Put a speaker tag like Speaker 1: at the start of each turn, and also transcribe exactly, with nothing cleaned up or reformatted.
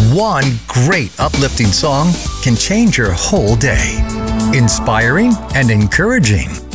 Speaker 1: One great uplifting song can change your whole day. Inspiring and encouraging.